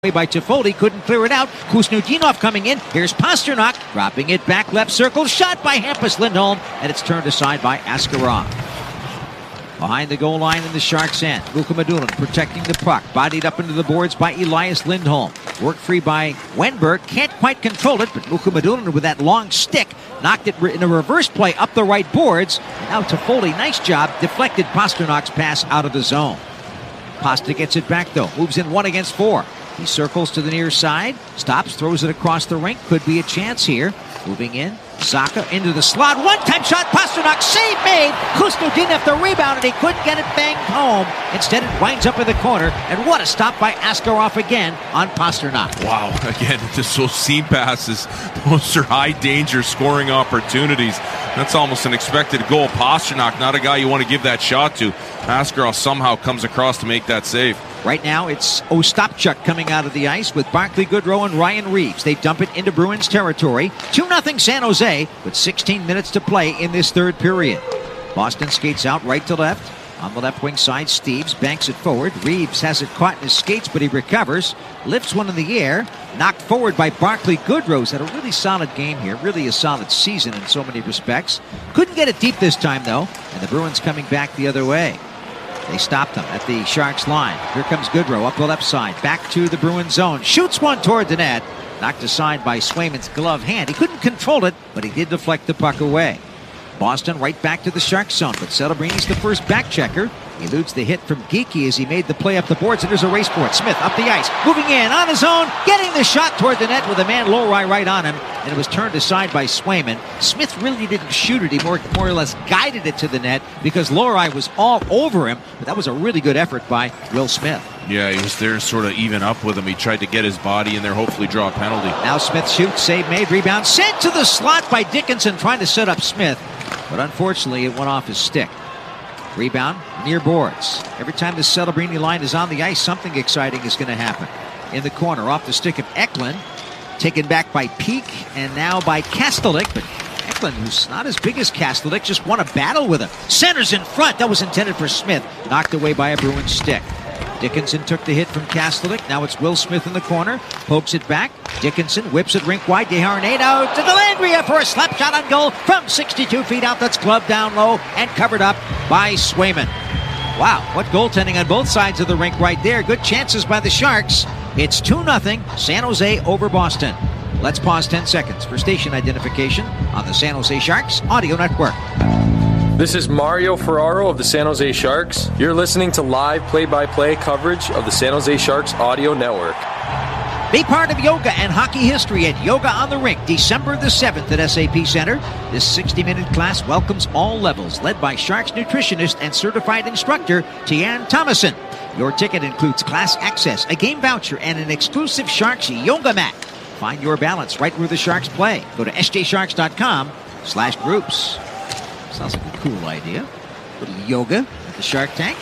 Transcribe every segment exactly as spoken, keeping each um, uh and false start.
by Toffoli, couldn't clear it out. Kusnudinov coming in. Here's Pastrnak, dropping it back left circle. Shot by Hampus Lindholm, and it's turned aside by Askarov. Behind the goal line in the Sharks' end, Mukhamadullin protecting the puck. Bodied up into the boards by Elias Lindholm. Work free by Wennberg. Can't quite control it, but Mukhamadullin with that long stick knocked it in a reverse play up the right boards. Now Toffoli, nice job, deflected Pasternak's pass out of the zone. Pasta gets it back though. Moves in one against four. He circles to the near side, stops, throws it across the rink. Could be a chance here. Moving in, Zacha into the slot. One-time shot, Pastrnak, save made. Kusnudinov the rebound, and he couldn't get it banged home. Instead, it winds up in the corner, and what a stop by Askarov again on Pastrnak. Wow, again, just those seam passes. Those are high-danger scoring opportunities. That's almost an expected goal. Pastrnak, not a guy you want to give that shot to. Askarov somehow comes across to make that save. Right now, it's Ostapchuk coming out of the ice with Barclay Goodrow and Ryan Reeves. They dump it into Bruins territory. two nothing San Jose, with sixteen minutes to play in this third period. Boston skates out right to left. On the left wing side, Steeves banks it forward. Reeves has it caught in his skates, but he recovers. Lifts one in the air. Knocked forward by Barclay Goodrow. He's had a really solid game here. Really a solid season in so many respects. Couldn't get it deep this time, though. And the Bruins coming back the other way. They stopped them at the Sharks line. Here comes Goodrow up the left side. Back to the Bruins zone. Shoots one toward the net. Knocked aside by Swayman's glove hand. He couldn't control it, but he did deflect the puck away. Boston right back to the Sharks zone, but Celebrini's the first back checker. He eludes the hit from Geekie as he made the play up the boards, and there's a race for it. Smith up the ice, moving in on his own, getting the shot toward the net with a man Lohrei right on him, and it was turned aside by Swayman. Smith really didn't shoot it. He more, more or less guided it to the net because Lohrei was all over him, but that was a really good effort by Will Smith. Yeah, he was there sort of even up with him. He tried to get his body in there, hopefully draw a penalty. Now Smith shoots, save made, rebound, sent to the slot by Dickinson trying to set up Smith, but unfortunately it went off his stick. Rebound near boards. Every time the Celebrini line is on the ice, something exciting is going to happen. In the corner, off the stick of Eklund, taken back by Peak, and now by Kastelik, but Eklund, who's not as big as Kastelik, just won a battle with him. Centers in front. That was intended for Smith. Knocked away by a Bruins stick. Dickinson took the hit from Kastelik. Now it's Will Smith in the corner. Pokes it back. Dickinson whips it rink wide. Desharnais out to Dellandrea for a slap shot on goal from sixty-two feet out. That's gloved down low and covered up by Swayman. Wow, what goaltending on both sides of the rink right there. Good chances by the Sharks. It's two nothing San Jose over Boston. Let's pause ten seconds for station identification on the San Jose Sharks Audio Network. This is Mario Ferraro of the San Jose Sharks. You're listening to live play-by-play coverage of the San Jose Sharks Audio Network. Be part of yoga and hockey history at Yoga on the Rink, December the seventh at S A P Center. This sixty-minute class welcomes all levels, led by Sharks nutritionist and certified instructor Tian Thomason. Your ticket includes class access, a game voucher, and an exclusive Sharks yoga mat. Find your balance right where the Sharks play. Go to s j sharks dot com slash groups. Sounds like a cool idea. A little yoga at the Shark Tank.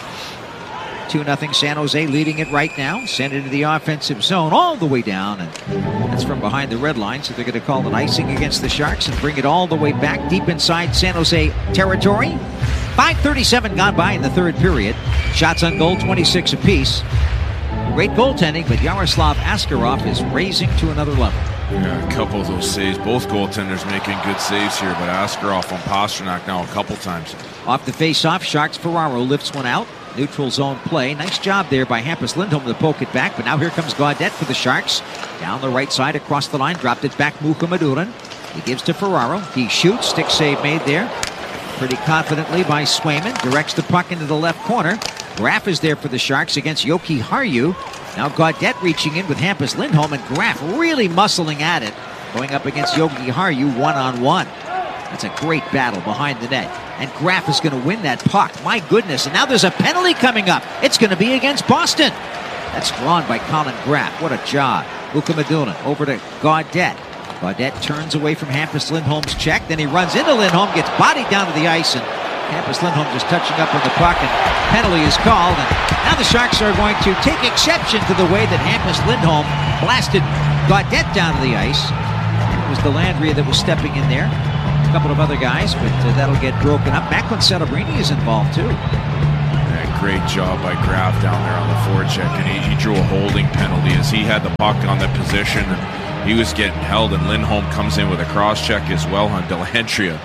two nothing San Jose leading it right now. Send it into the offensive zone all the way down. And that's from behind the red line. So they're going to call an icing against the Sharks and bring it all the way back deep inside San Jose territory. five thirty-seven gone by in the third period. Shots on goal, twenty-six apiece. Great goaltending, but Yaroslav Askarov is raising to another level. Yeah, a couple of those saves. Both goaltenders making good saves here, but Askarov on Pastrnak now a couple times. Off the face-off, Sharks Ferraro lifts one out. Neutral zone play. Nice job there by Hampus Lindholm to poke it back, but now here comes Gaudette for the Sharks. Down the right side across the line, dropped it back Mukhamadullin. He gives to Ferraro. He shoots, stick save made there. Pretty confidently by Swayman. Directs the puck into the left corner. Graf is there for the Sharks against Yoki Harju. Now Gaudette reaching in with Hampus Lindholm, and Graf really muscling at it. Going up against Yoki Harju one-on-one. That's a great battle behind the net. And Graf is going to win that puck. My goodness. And now there's a penalty coming up. It's going to be against Boston. That's drawn by Colin Graf. What a job. Mukhamadullin over to Gaudette. Gaudette turns away from Hampus Lindholm's check. Then he runs into Lindholm, gets bodied down to the ice, and Hampus Lindholm just touching up on the puck, and penalty is called. And now the Sharks are going to take exception to the way that Hampus Lindholm blasted Gaudette down to the ice. It was Dellandrea that was stepping in there. A couple of other guys, but uh, that'll get broken up. Macklin Celebrini is involved too. Yeah, great job by Graf down there on the forecheck, and he, he drew a holding penalty as he had the puck on that position, and he was getting held, and Lindholm comes in with a cross-check as well on Dellandrea.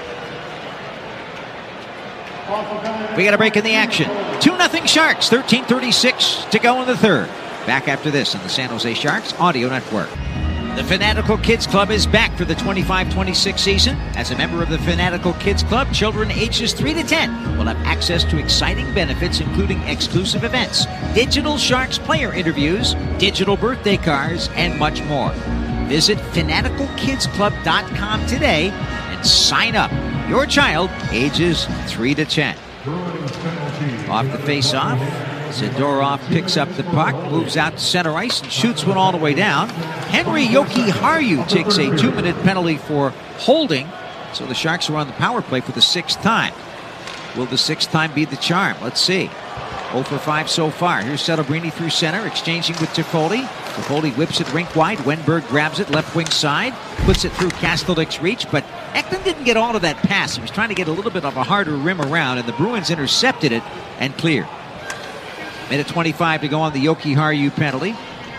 We got a break in the action. two nothing Sharks, thirteen thirty-six to go in the third. Back after this on the San Jose Sharks Audio Network. The Fanatical Kids Club is back for the twenty-five twenty-six season. As a member of the Fanatical Kids Club, children ages three to ten will have access to exciting benefits, including exclusive events, digital Sharks player interviews, digital birthday cards, and much more. Visit fanatical kids club dot com today and sign up. Your child, ages three to ten. Off the face-off, Zadorov picks up the puck, moves out to center ice, and shoots one all the way down. Henry Jokiharju takes a two-minute penalty for holding, so the Sharks are on the power play for the sixth time. Will the sixth time be the charm? Let's see. oh for five so far. Here's Celebrini through center, exchanging with Toffoli. Toffoli whips it rink wide. Wenberg grabs it left wing side, puts it through Kastelik's reach, but Eklund didn't get all of that pass. He was trying to get a little bit of a harder rim around, and the Bruins intercepted it and cleared. Minute twenty-five to go on the Jokiharju penalty.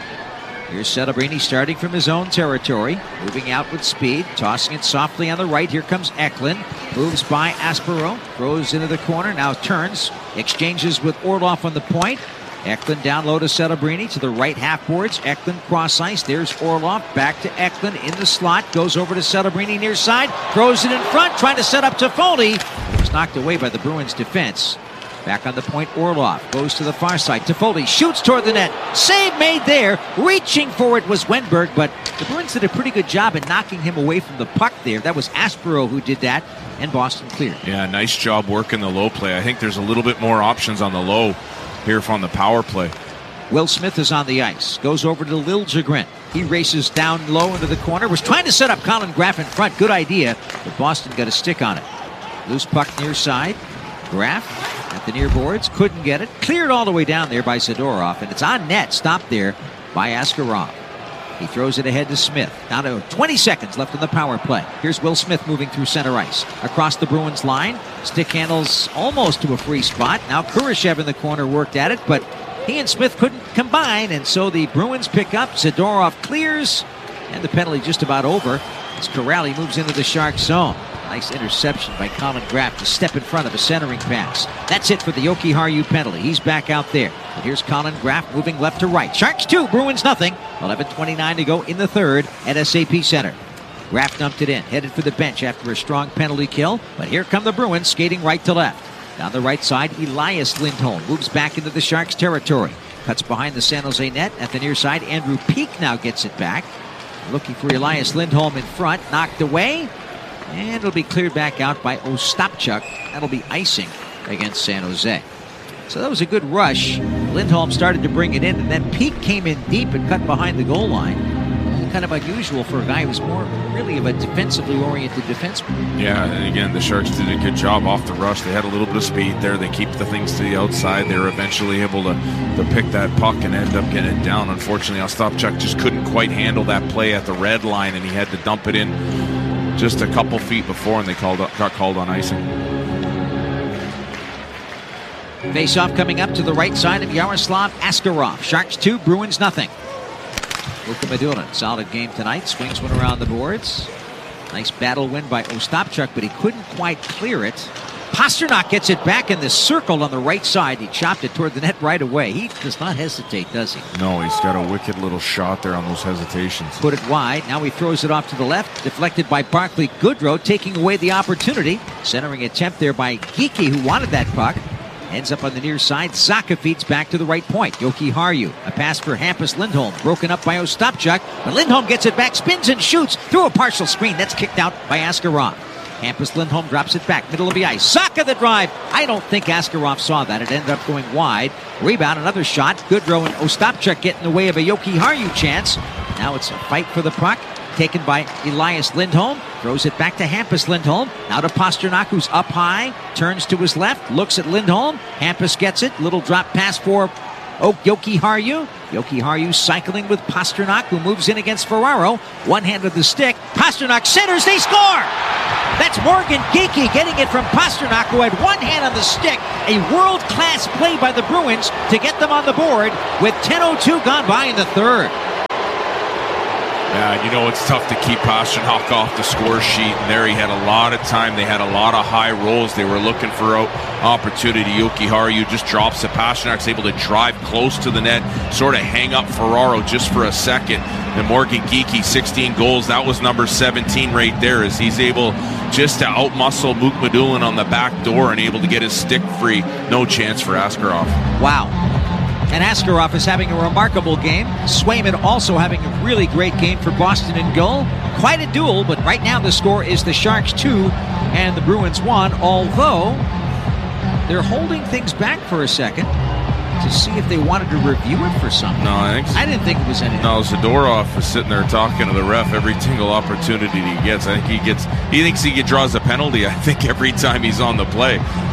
Here's Celebrini starting from his own territory, moving out with speed, tossing it softly on the right. Here comes Eklund, moves by Aspero, throws into the corner, now turns, exchanges with Orlov on the point. Eklund down low to Celebrini to the right half boards. Eklund cross ice. There's Orlov back to Eklund in the slot. Goes over to Celebrini near side. Throws it in front, trying to set up Toffoli. It was knocked away by the Bruins defense. Back on the point, Orlov goes to the far side. Toffoli shoots toward the net. Save made there. Reaching for it was Wenberg, but the Bruins did a pretty good job in knocking him away from the puck there. That was Aspero who did that, and Boston cleared. Yeah, nice job working the low play. I think there's a little bit more options on the low here from the power play. Will Smith is on the ice. Goes over to Liljegren. He races down low into the corner. Was trying to set up Colin Graf in front. Good idea, but Boston got a stick on it. Loose puck near side. Graf at the near boards. Couldn't get it. Cleared all the way down there by Zadorov, and it's on net. Stopped there by Askarov. He throws it ahead to Smith. Down to twenty seconds left in the power play. Here's Will Smith moving through center ice. Across the Bruins line. Stick handles almost to a free spot. Now Kurashev in the corner worked at it, but he and Smith couldn't combine, and so the Bruins pick up. Zadorov clears, and the penalty just about over as Corrali moves into the Sharks zone. Nice interception by Colin Graf to step in front of a centering pass. That's it for the Jokiharju penalty. He's back out there. But here's Colin Graf moving left to right. Sharks two, Bruins nothing. eleven twenty-nine to go in the third at S A P Center. Graf dumped it in, headed for the bench after a strong penalty kill. But here come the Bruins skating right to left. Down the right side, Elias Lindholm moves back into the Sharks territory. Cuts behind the San Jose net. At the near side, Andrew Peek now gets it back. Looking for Elias Lindholm in front. Knocked away. And it'll be cleared back out by Ostapchuk. That'll be icing against San Jose. So that was a good rush. Lindholm started to bring it in, and then Peek came in deep and cut behind the goal line. Kind of unusual for a guy who's more really of a defensively oriented defenseman. Yeah, and again, the Sharks did a good job off the rush. They had a little bit of speed there. They keep the things to the outside. They were eventually able to, to pick that puck and end up getting it down. Unfortunately, Ostapchuk just couldn't quite handle that play at the red line, and he had to dump it in just a couple feet before, and they called got called on icing. Face-off coming up to the right side of Yaroslav Askarov. Sharks two, Bruins nothing. Luka Madurin, solid game tonight. Swings one around the boards. Nice battle win by Ostapchuk, but he couldn't quite clear it. Pasternak gets it back in the circle on the right side. He chopped it toward the net right away. He does not hesitate, does he? No, he's got a wicked little shot there on those hesitations. Put it wide. Now he throws it off to the left. Deflected by Barclay Goodrow, taking away the opportunity. Centering attempt there by Geekie, who wanted that puck. Ends up on the near side. Zacha feeds back to the right point. Jokiharju. A pass for Hampus Lindholm. Broken up by Ostapchuk. But Lindholm gets it back. Spins and shoots through a partial screen. That's kicked out by Askarov. Hampus Lindholm drops it back. Middle of the ice. Zacha the drive. I don't think Askarov saw that. It ended up going wide. Rebound. Another shot. Goodrow and Ostapchuk get in the way of a Jokiharju chance. Now it's a fight for the puck. Taken by Elias Lindholm. Throws it back to Hampus Lindholm. Now to Pasternak, who's up high. Turns to his left. Looks at Lindholm. Hampus gets it. Little drop pass for oh, Jokiharju. Jokiharju cycling with Pasternak, who moves in against Ferraro. One hand of the stick. Pasternak centers. They score! That's Morgan Geekie getting it from Pastrnak, who had one hand on the stick. A world-class play by the Bruins to get them on the board with ten oh two gone by in the third. Yeah, you know, it's tough to keep Pastrnak off the score sheet, and there he had a lot of time. They had a lot of high rolls. They were looking for an opportunity. Jokiharju just drops it. Pasternak's able to drive close to the net, sort of hang up Ferraro just for a second. And Morgan Geekie, sixteen goals. That was number seventeen right there, as he's able just to outmuscle Mukhamadullin on the back door and able to get his stick free. No chance for Askarov. Wow. And Askarov is having a remarkable game. Swayman also having a really great game for Boston in goal. Quite a duel, but right now the score is the Sharks two and the Bruins one, although they're holding things back for a second to see if they wanted to review it for something. No, I think so. I didn't think it was anything. No, Zadorov is sitting there talking to the ref every single opportunity he gets. I think he gets, he thinks he draws a penalty, I think, every time he's on the play.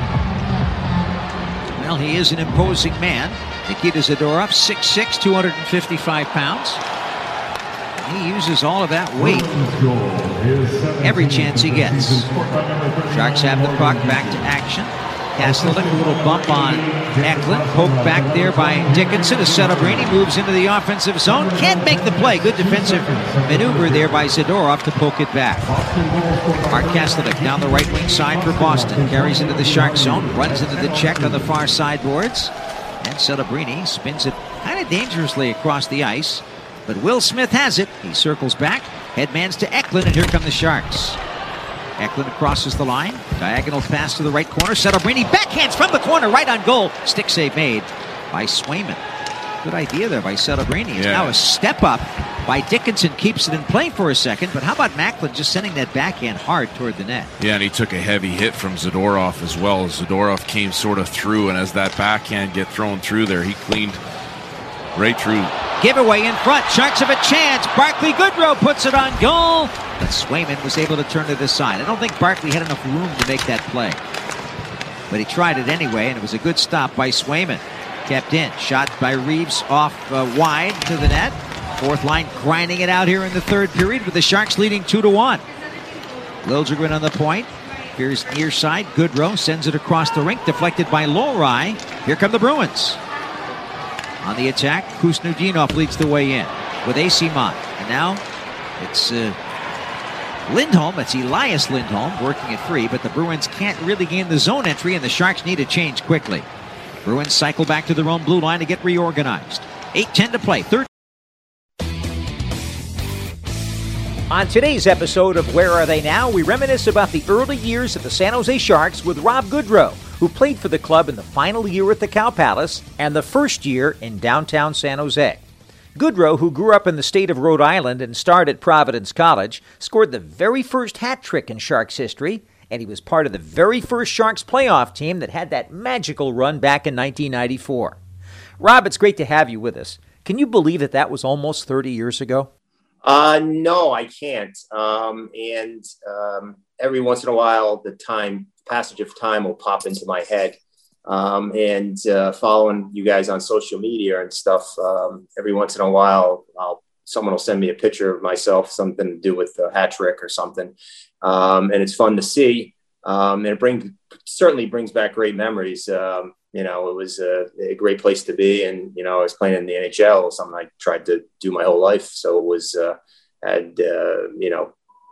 Well, he is an imposing man. Nikita Zadorov, six six, two hundred fifty-five pounds. He uses all of that weight every chance he gets. Sharks have the puck, back to action. Castleton, a little bump on Eklund, poked back there by Dickinson. As Celebrini moves into the offensive zone, can't make the play. Good defensive maneuver there by Zadorov to poke it back. Mark Castleton down the right wing side for Boston, carries into the Shark zone, runs into the check on the far sideboards. And Celebrini spins it kind of dangerously across the ice. But Will Smith has it. He circles back, headmans to Eklund, and here come the Sharks. Eklund crosses the line. Diagonal pass to the right corner. Celebrini backhands from the corner, right on goal. Stick save made by Swayman. Good idea there by Celebrini. It's yeah. now a step up by Dickinson. Keeps it in play for a second. But how about Macklin just sending that backhand hard toward the net? Yeah, and he took a heavy hit from Zadorov as well. Zadorov came sort of through, and as that backhand get thrown through there, he cleaned right through. Giveaway in front. Sharks have a chance. Barclay Goodrow puts it on goal. But Swayman was able to turn to the side. I don't think Barclay had enough room to make that play. But he tried it anyway, and it was a good stop by Swayman. Kept in. Shot by Reeves off uh, wide to the net. Fourth line grinding it out here in the third period with the Sharks leading two to one. Liljegren on the point. Here's near side. Goodrow sends it across the rink. Deflected by Lohrei. Here come the Bruins. On the attack, Kusnudinov leads the way in with Asimon. And now it's uh, Lindholm. It's Elias Lindholm working it free, but the Bruins can't really gain the zone entry, and the Sharks need a change quickly. Bruins cycle back to their own blue line to get reorganized. eight ten to play. Third. On today's episode of Where Are They Now?, we reminisce about the early years of the San Jose Sharks with Rob Goodrow, who played for the club in the final year at the Cow Palace and the first year in downtown San Jose. Goodrow, who grew up in the state of Rhode Island and starred at Providence College, scored the very first hat trick in Sharks history, and he was part of the very first Sharks playoff team that had that magical run back in nineteen ninety-four. Rob, it's great to have you with us. Can you believe that that was almost thirty years ago? Uh, no, I can't. Um, and um, every once in a while, the time passage of time will pop into my head. Um, and uh, following you guys on social media and stuff, um, every once in a while, I'll, someone will send me a picture of myself, something to do with a hat trick or something. Um, and it's fun to see. Um, and it brings, certainly brings back great memories. Um, you know, it was a, a great place to be. And, you know, I was playing in the N H L, something I tried to do my whole life. So it was, uh, had, uh, you know,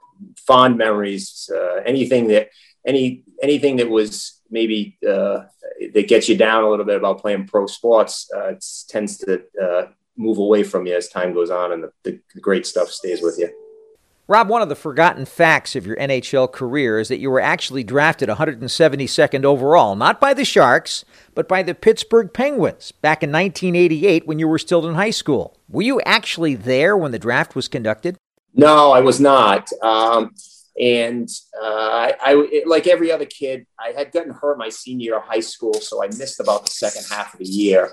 fond memories, uh, anything that, any, anything that was maybe, uh, that gets you down a little bit about playing pro sports, uh, it tends to, uh, move away from you as time goes on, and the, the great stuff stays with you. Rob, one of the forgotten facts of your N H L career is that you were actually drafted one hundred seventy-second overall, not by the Sharks, but by the Pittsburgh Penguins back in nineteen eighty-eight when you were still in high school. Were you actually there when the draft was conducted? No, I was not. Um, and uh, I, I it, like every other kid, I had gotten hurt my senior year of high school, so I missed about the second half of the year.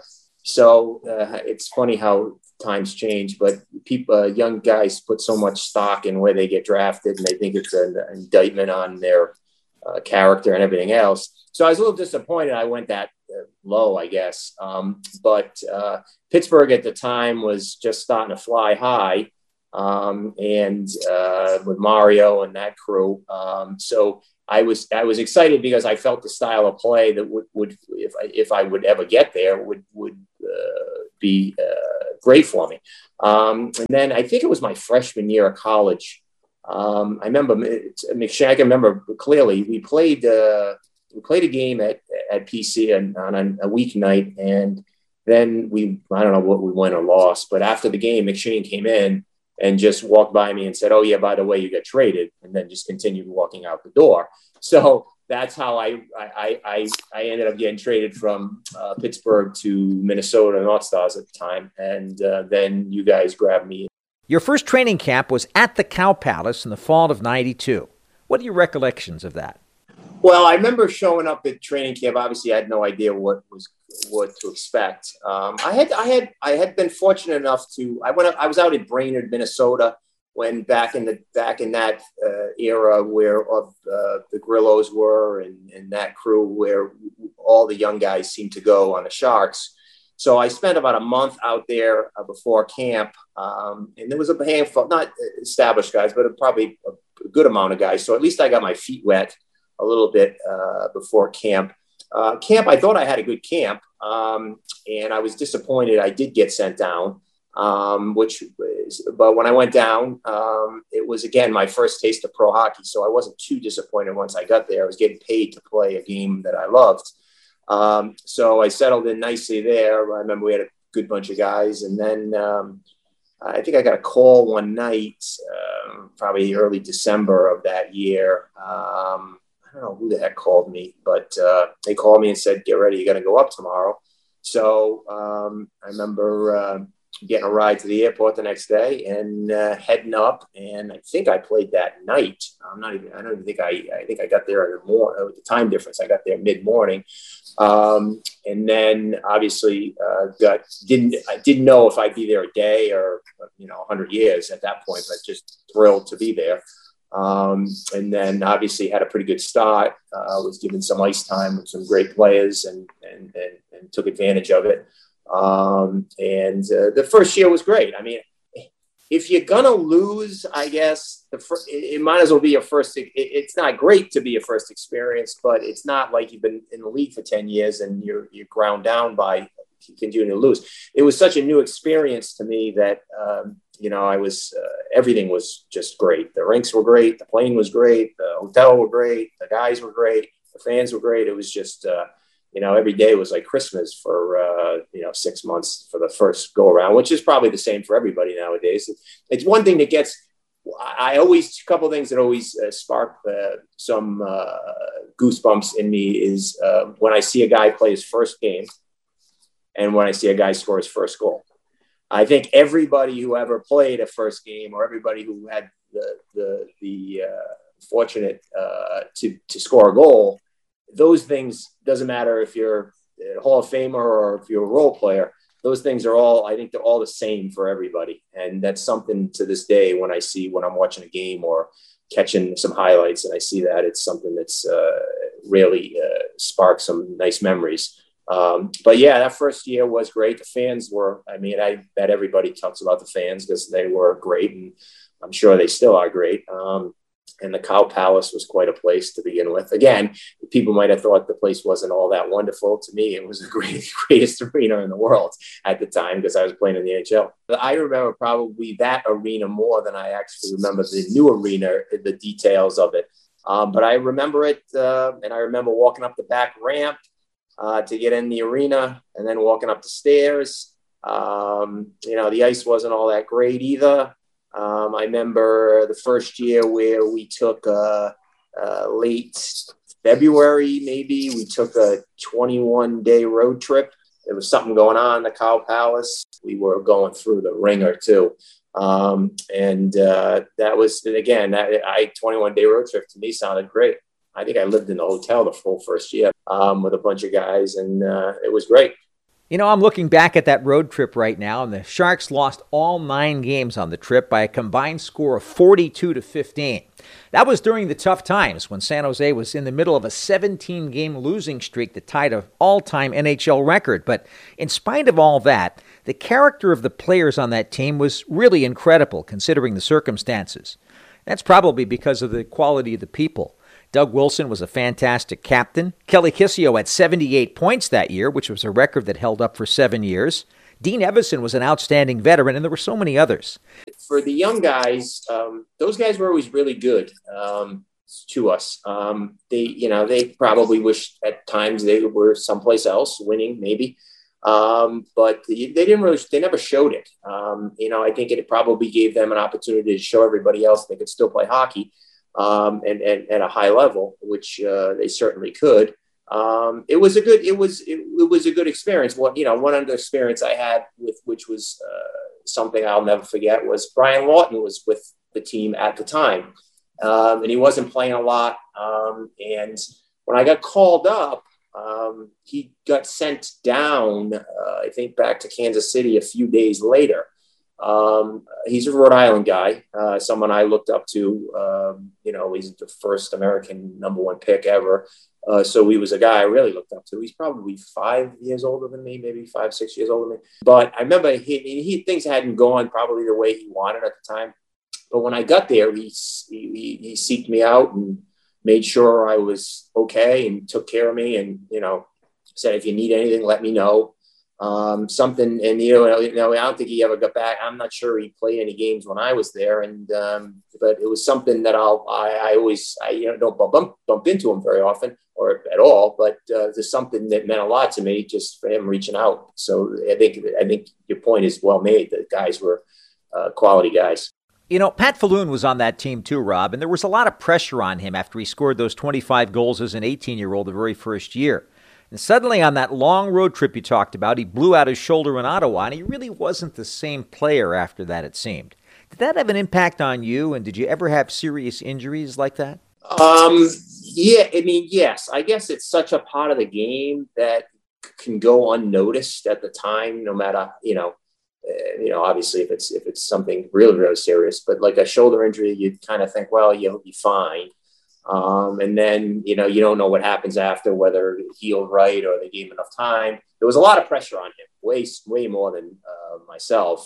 So uh, it's funny how times change, but people, uh, young guys put so much stock in where they get drafted, and they think it's an indictment on their uh, character and everything else. So I was a little disappointed I went that uh, low, I guess. Um, but uh, Pittsburgh at the time was just starting to fly high. um, and uh, with Mario and that crew. Um, so I was I was excited because I felt the style of play that would, would if I, if I would ever get there would would uh, be uh, great for me. Um, and then I think it was my freshman year of college. Um, I remember McShank. I remember clearly we played uh, we played a game at at P C on, on a weeknight, and then we I don't know what we won or lost, but after the game, McShane came in and just walked by me and said, "Oh yeah, by the way, you got traded," and then just continued walking out the door. So that's how I I I, I ended up getting traded from uh, Pittsburgh to Minnesota North Stars at the time, and uh, then you guys grabbed me. Your first training camp was at the Cow Palace in the fall of ninety-two. What are your recollections of that? Well, I remember showing up at training camp. Obviously, I had no idea what was what to expect. Um, I had I had I had been fortunate enough to I went I was out in Brainerd, Minnesota, when back in the back in that uh, era where of uh, the Grillos were and, and that crew where all the young guys seemed to go on the Sharks. So I spent about a month out there uh, before camp, um, and there was a handful, not established guys, but probably a good amount of guys. So at least I got my feet wet a little bit uh, before camp. Uh, camp, I thought I had a good camp, um, and I was disappointed I did get sent down, um, which was, but when I went down, um, it was, again, my first taste of pro hockey, so I wasn't too disappointed once I got there. I was getting paid to play a game that I loved. Um, so I settled in nicely there. I remember we had a good bunch of guys, and then um, I think I got a call one night, uh, probably early December of that year. Um, I don't know who the heck called me, but uh, they called me and said, "Get ready, you got to go up tomorrow." So um, I remember uh, getting a ride to the airport the next day and uh, heading up. And I think I played that night. I'm not even. I don't even think I. I think I got there in the morning. With the time difference, I got there mid morning, um, and then obviously uh, got didn't. I didn't know if I'd be there a day or you know a hundred years at that point, but just thrilled to be there. Um, and then obviously had a pretty good start, uh, was given some ice time with some great players and, and, and, and took advantage of it. Um, and uh, the first year was great. I mean, if you're going to lose, I guess the fir- it, it might as well be your first. It, it's not great to be your first experience, but it's not like you've been in the league for ten years and you're, you're ground down by continuing to lose. It was such a new experience to me that, um, you know, I was, uh, everything was just great. The rinks were great. The plane was great. The hotel were great. The guys were great. The fans were great. It was just, uh, you know, every day was like Christmas for, uh, you know, six months for the first go around, which is probably the same for everybody nowadays. It's one thing that gets, I always, a couple of things that always uh, spark uh, some uh, goosebumps in me is uh, when I see a guy play his first game and when I see a guy score his first goal. I think everybody who ever played a first game or everybody who had the the, the uh, fortunate uh, to, to score a goal, those things, doesn't matter if you're a Hall of Famer or if you're a role player, those things are all, I think they're all the same for everybody. And that's something to this day when I see, when I'm watching a game or catching some highlights and I see that, it's something that's uh, really uh, sparks some nice memories. Um, but yeah, that first year was great. The fans were, I mean, I bet everybody talks about the fans because they were great and I'm sure they still are great. Um, and the Cow Palace was quite a place to begin with. Again, people might have thought the place wasn't all that wonderful. To me, it was the greatest, greatest arena in the world at the time because I was playing in the N H L. I remember probably that arena more than I actually remember the new arena, the details of it. Um, but I remember it, uh, and I remember walking up the back ramp Uh, to get in the arena and then walking up the stairs. Um, you know, the ice wasn't all that great either. Um, I remember the first year where we took a, a late February, maybe we took a twenty-one day road trip. There was something going on in the Cow Palace. We were going through the ringer too. Um, and uh, that was, and again, that I twenty-one day road trip to me sounded great. I think I lived in the hotel the full first year um, with a bunch of guys, and uh, it was great. You know, I'm looking back at that road trip right now, and the Sharks lost all nine games on the trip by a combined score of forty-two to fifteen. That was during the tough times when San Jose was in the middle of a seventeen game losing streak that tied an all-time N H L record. But in spite of all that, The character of the players on that team was really incredible, considering the circumstances. That's probably because of the quality of the people. Doug Wilson was a fantastic captain. Kelly Kissio had seventy-eight points that year, which was a record that held up for seven years. Dean Evison was an outstanding veteran, and there were so many others. For the young guys, um, those guys were always really good um, to us. Um, they, you know, they probably wished at times they were someplace else, winning maybe, um, but they didn't really. They never showed it. Um, you know, I think it probably gave them an opportunity to show everybody else they could still play hockey. Um, and, and at a high level, which uh, they certainly could. Um, it was a good, it was, it, it was a good experience. What, you know, one other experience I had with, which was uh, something I'll never forget, was Brian Lawton was with the team at the time. Um, and he wasn't playing a lot. Um, and when I got called up, um, he got sent down, uh, I think back to Kansas City a few days later. Um, he's a Rhode Island guy, uh, someone I looked up to. Um, you know, he's the first American number one pick ever. Uh, so he was a guy I really looked up to. He's probably five years older than me, maybe five, six years older than me. But I remember he, he things hadn't gone probably the way he wanted at the time. But when I got there, he, he, he seeked me out and made sure I was okay and took care of me. And, you know, said, if you need anything, let me know. Um, something, and you know, you know, I don't think he ever got back. I'm not sure he played any games when I was there, and um, but it was something that I'll, I, I always, I you know, don't bump bump into him very often or at all. But uh, there's something that meant a lot to me just for him reaching out. So I think, I think your point is well made. The guys were uh, quality guys. You know, Pat Falloon was on that team too, Rob, and there was a lot of pressure on him after he scored those twenty-five goals as an eighteen-year-old the very first year. And suddenly on that long road trip you talked about, he blew out his shoulder in Ottawa, and he really wasn't the same player after that, it seemed. Did that have an impact on you, and did you ever have serious injuries like that? Um, yeah, I mean, yes. I guess it's such a part of the game that can go unnoticed at the time, no matter, you know, uh, you know, obviously if it's if it's something really, really serious. But like a shoulder injury, you kind of think, well, you'll be fine. Um, and then, you know, you don't know what happens after, whether it healed right or they gave him enough time. There was a lot of pressure on him, way, way more than uh, myself.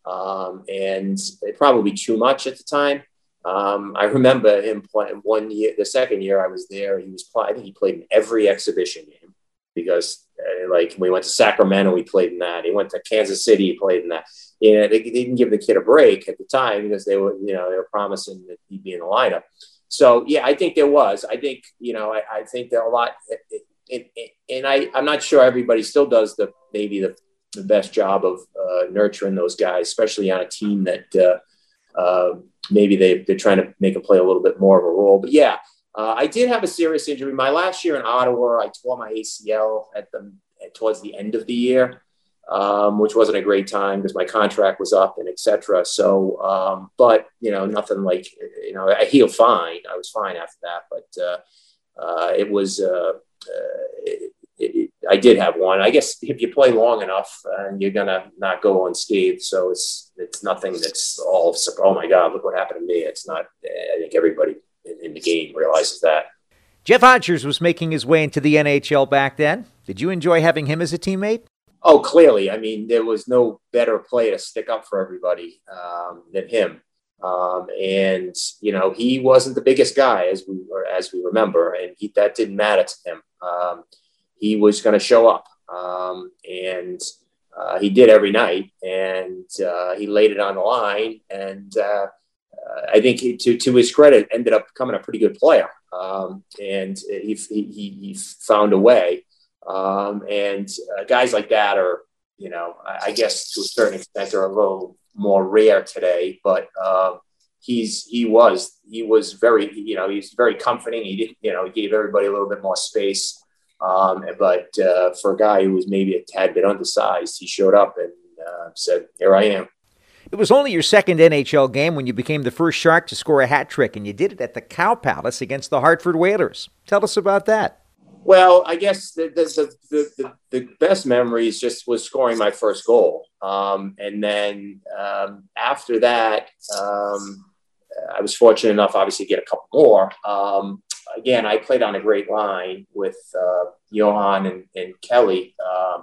Um, and it probably too much at the time. Um, I remember him playing one year, the second year I was there, he was playing, I think he played in every exhibition game because uh, like we went to Sacramento, he played in that. He went to Kansas City, he played in that. You know, they, they didn't give the kid a break at the time because they were, you know, they were promising that he'd be in the lineup. So, yeah, I think there was. I think, you know, I, I think there are a lot. It, it, it, and I, I'm not sure everybody still does the maybe the, the best job of uh, nurturing those guys, especially on a team that uh, uh, maybe they, they're trying to make them play a little bit more of a role. But, yeah, uh, I did have a serious injury. My last year in Ottawa, I tore my A C L at the towards the end of the year. Um, which wasn't a great time because my contract was up and et cetera. So, um, but, you know, nothing like, you know, I healed fine. I was fine after that, but uh, uh, it was, uh, uh, it, it, I did have one. I guess if you play long enough and uh, you're going to not go unscathed. So it's, it's nothing that's all, oh my God, look what happened to me. It's not, I think everybody in, in the game realizes that. Jeff Odgers was making his way into the N H L back then. Did you enjoy having him as a teammate? Oh, clearly. I mean, there was no better player to stick up for everybody um, than him. Um, and, you know, he wasn't the biggest guy as we or as we remember, and he, that didn't matter to him. Um, he was going to show up um, and uh, he did every night, and uh, he laid it on the line. And uh, uh, I think he, to, to his credit, ended up becoming a pretty good player. Um, and he, he, he found a way. Um, and uh, guys like that are, you know, I, I guess to a certain extent are a little more rare today, but uh, he's, he was, he was very, you know, he's very comforting. He didn't, you know, he gave everybody a little bit more space. Um, but uh, for a guy who was maybe a tad bit undersized, he showed up and uh, said, here I am. It was only your second N H L game when you became the first Shark to score a hat trick, and you did it at the Cow Palace against the Hartford Whalers. Tell us about that. Well, I guess the the, the the the best memories just was scoring my first goal. Um, and then um, after that, um, I was fortunate enough, obviously, to get a couple more. Um, again, I played on a great line with uh, Johan and, and Kelly. Um,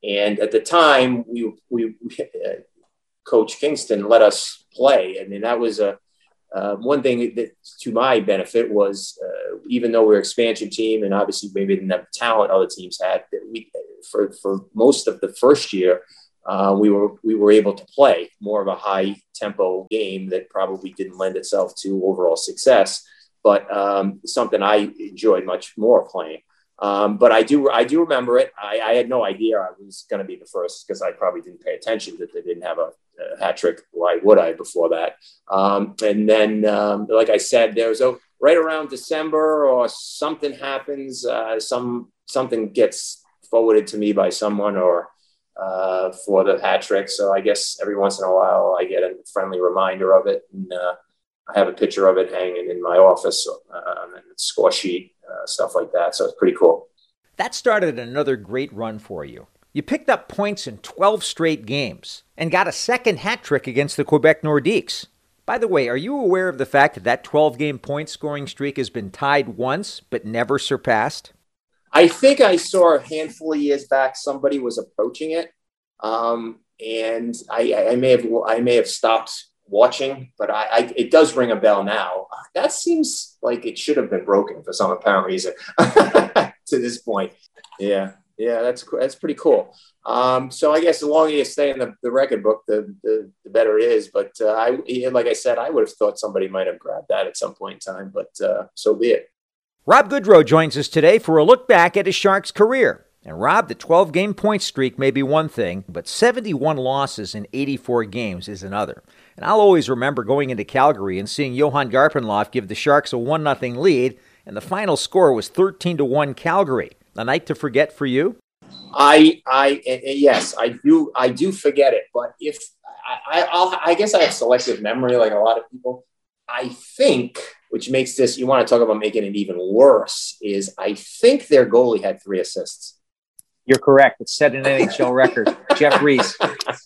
And at the time, we, we, we uh, Coach Kingston let us play. I mean, that was a, uh, one thing that to my benefit was, uh, even though we we're an expansion team and obviously maybe didn't have the talent other teams had, that we, for, for most of the first year, uh, we were, we were able to play more of a high tempo game that probably didn't lend itself to overall success, but um, something I enjoyed much more playing. Um, but I do, I do remember it. I, I had no idea I was going to be the first because I probably didn't pay attention that they didn't have a, a hat trick. Why would I before that? Um, and then, um, like I said, there was a right around December or something happens, uh, some, something gets forwarded to me by someone or, uh, for the hat trick. So I guess every once in a while I get a friendly reminder of it. And, uh, I have a picture of it hanging in my office, uh, and a score sheet, uh, stuff like that. So it's pretty cool. That started another great run for you. You picked up points in twelve straight games and got a second hat trick against the Quebec Nordiques. By the way, are you aware of the fact that that twelve-game point scoring streak has been tied once but never surpassed? I think I saw a handful of years back somebody was approaching it, um, and I, I may have I may have stopped watching, but I, I it does ring a bell now. That seems like it should have been broken for some apparent reason to this point. Yeah, yeah, that's that's pretty cool. Um, so I guess the longer you stay in the, the record book, the, the the better it is. But uh, I, like I said, I would have thought somebody might have grabbed that at some point in time. But uh, so be it. Rob Goodrow joins us today for a look back at his Sharks career. And Rob, the twelve-game point streak may be one thing, but seventy-one losses in eighty-four games is another. And I'll always remember going into Calgary and seeing Johan Garpenlov give the Sharks a one nothing lead, and the final score was thirteen to one Calgary. A night to forget for you? I, I, yes, I do, I do forget it. But if I, I, I'll, I guess I have selective memory, like a lot of people. I think, which makes this, you want to talk about making it even worse, is I think their goalie had three assists. You're correct. It's set an N H L record. Jeff Reese.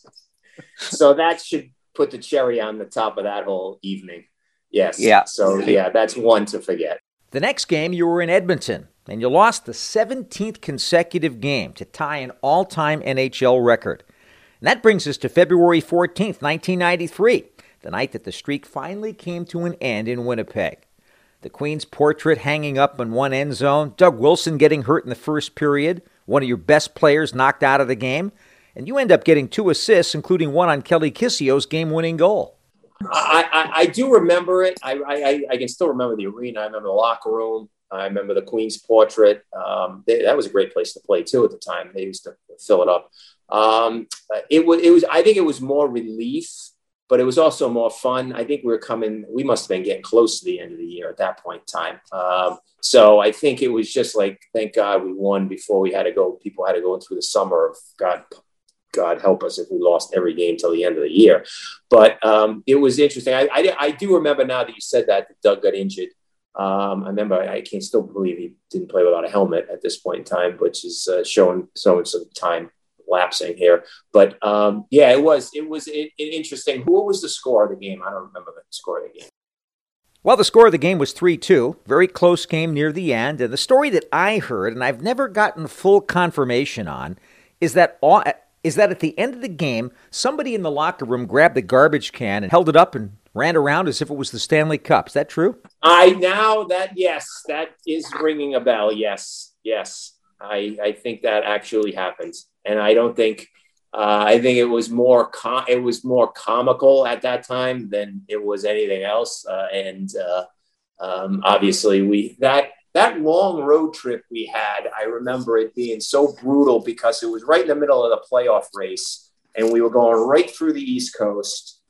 So that should put the cherry on the top of that whole evening. Yes. Yeah. So, yeah, that's one to forget. The next game, you were in Edmonton, and you lost the seventeenth consecutive game to tie an all-time N H L record. And that brings us to February fourteenth, nineteen ninety-three, the night that the streak finally came to an end in Winnipeg. The Queen's portrait hanging up in one end zone, Doug Wilson getting hurt in the first period, one of your best players knocked out of the game, and you end up getting two assists, including one on Kelly Kissio's game-winning goal. I, I, I do remember it. I, I I can still remember the arena. I remember the locker room. I remember the Queen's portrait. Um, they, that was a great place to play, too, at the time. They used to fill it up. Um, it, was, it was. I think it was more relief, but it was also more fun. I think we were coming, we must have been getting close to the end of the year at that point in time. Um, so I think it was just like, thank God we won before we had to go, people had to go through the summer of God, God help us if we lost every game till the end of the year. But um, it was interesting. I, I, I do remember now that you said that, that Doug got injured. Um, I remember, I can still believe he didn't play without a helmet at this point in time, which is uh, showing, showing some time lapsing here. But um, yeah, it was, it was it, it interesting. What was the score of the game? I don't remember the score of the game. Well, the score of the game was three two. Very close game near the end. And the story that I heard, and I've never gotten full confirmation on, is that all, is that at the end of the game, somebody in the locker room grabbed the garbage can and held it up and ran around as if it was the Stanley Cup. Is that true? I now that, yes, that is ringing a bell. Yes, yes. I, I think that actually happens. And I don't think, uh, I think it was more, com- it was more comical at that time than it was anything else. Uh, and uh, um, obviously we, that, that long road trip we had, I remember it being so brutal because it was right in the middle of the playoff race and we were going right through the East Coast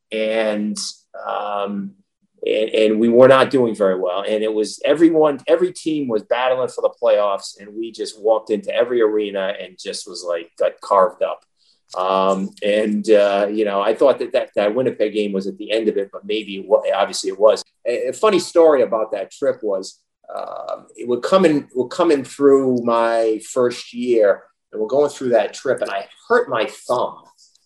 and, um, and, and we were not doing very well. And it was everyone, every team was battling for the playoffs and we just walked into every arena and just was like, got carved up. Um, and, uh, you know, I thought that, that that Winnipeg game was at the end of it, but maybe it was, obviously it was. A, a funny story about that trip was, Um, it would come in, we're coming through my first year and we're going through that trip and I hurt my thumb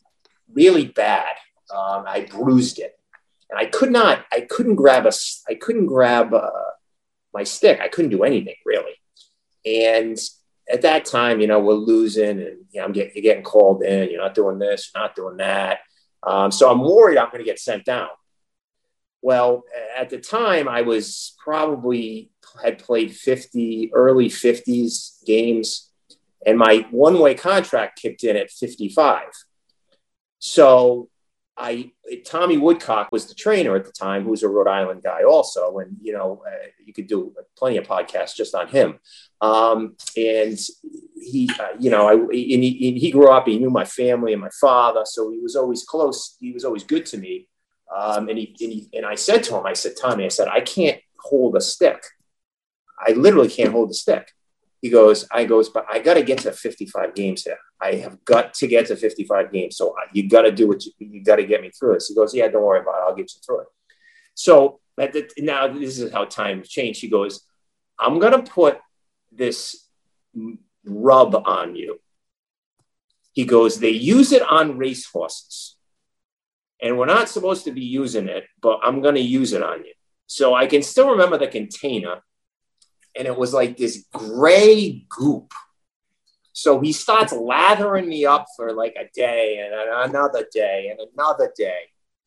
really bad. Um, I bruised it and I could not, I couldn't grab a, I couldn't grab uh, my stick. I couldn't do anything really. And at that time, you know, we're losing and you know, I'm getting, you're getting called in, you're not doing this, you're not doing that. Um, so I'm worried I'm going to get sent down. Well, at the time I was probably had played fifty, early fifties games, and my one-way contract kicked in at fifty-five. So I, Tommy Woodcock was the trainer at the time, who was a Rhode Island guy also. And, you know, uh, you could do plenty of podcasts just on him. Um, and he, uh, you know, I, and he, and he grew up, he knew my family and my father. So he was always close. He was always good to me. Um, and he, and he, and I said to him, I said, Tommy, I said, I can't hold a stick. I literally can't hold the stick. He goes, I goes, but I got to get to fifty-five games here. I have got to get to fifty-five games. So you got to do what you, you got to get me through this. He goes, yeah, don't worry about it. I'll get you through it. So at the, now this is how times change. He goes, I'm going to put this rub on you. He goes, they use it on racehorses. And we're not supposed to be using it, but I'm going to use it on you. So I can still remember the container. And it was like this gray goop. So he starts lathering me up for like a day and another day and another day.